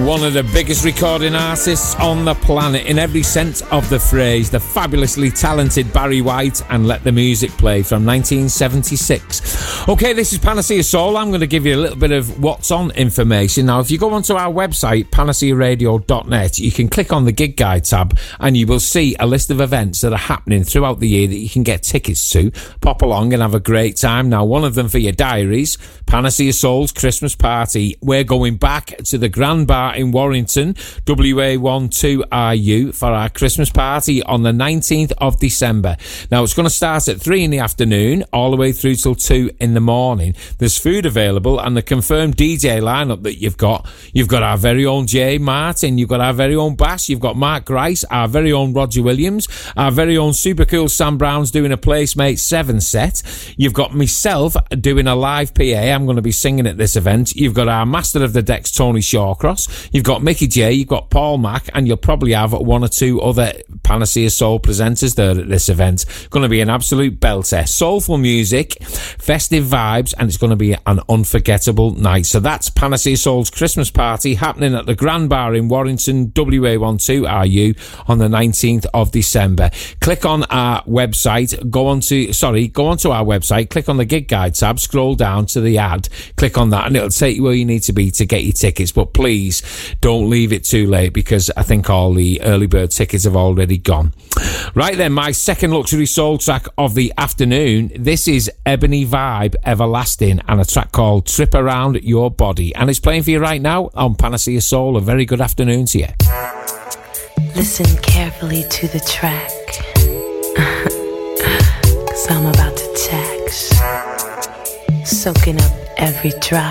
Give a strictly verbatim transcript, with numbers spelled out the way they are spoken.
one of the biggest recording artists on the planet in every sense of the phrase, the fabulously talented Barry White, and Let the Music Play from nineteen seventy-six. Okay, this is Panacea Soul. I'm going to give you a little bit of what's on information. Now, if you go onto our website, panacea radio dot net, you can click on the gig guide tab and you will see a list of events that are happening throughout the year that you can get tickets to. Pop along and have a great time. Now, one of them for your diaries, Panacea Soul's Christmas party. We're going back to the Grand Bar in Warrington, W A one two R U, for our Christmas party on the nineteenth of December. Now, it's going to start at three in the afternoon all the way through till two in the morning. There's food available, and the confirmed D J lineup that you've got, you've got our very own Jay Martin, you've got our very own Bass, you've got Mark Grice, our very own Roger Williams, our very own super cool Sam Brown's doing a Placemate seven set. You've got myself doing a live P A. I'm going to be singing at this event. You've got our Master of the Decks, Tony Shawcross. You've got Mickey J, you've got Paul Mack, and you'll probably have one or two other Panacea Soul presenters there at this event. Going to be an absolute belter. Soulful music, festive vibes, and it's going to be an unforgettable night. So that's Panacea Soul's Christmas party happening at the Grand Bar in Warrington, W A one two R U, on the nineteenth of December. Click on our website, go on to, sorry, go onto our website, click on the gig guide tab, scroll down to the ad, click on that, and it'll take you where you need to be to get your tickets. But please don't leave it too late, because I think all the early bird tickets have already gone. Right then, my second luxury soul track of the afternoon. This is Ebony Vibe Everlasting and a track called Trip Around Your Body, and it's playing for you right now on Panacea Soul. A very good afternoon to you. Listen carefully to the track, cause I'm about to tax, soaking up every drop.